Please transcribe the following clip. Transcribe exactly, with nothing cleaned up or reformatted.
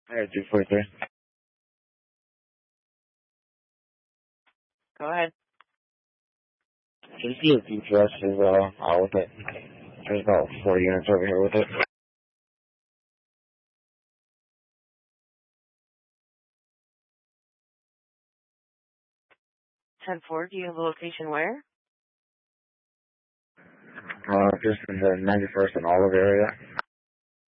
I had two forty-three. Go ahead. Just see if you trust is uh, out with it. There's about four units over here with it. ten four, do you have a location where? Uh, just in the ninety-first and Olive area.